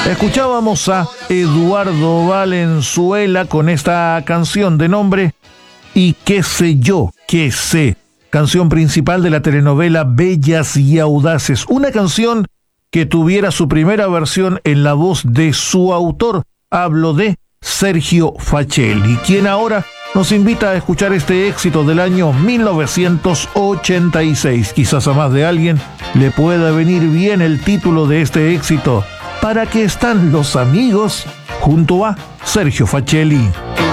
Escuchábamos a Eduardo Valenzuela con esta canción de nombre Y qué sé yo, qué sé, canción principal de la telenovela Bellas y Audaces, una canción que tuviera su primera versión en la voz de su autor. Hablo de Sergio Facelli, quien ahora nos invita a escuchar este éxito del año 1986. Quizás a más de alguien le pueda venir bien el título de este éxito, ¿Para qué están los amigos?, junto a Sergio Facelli.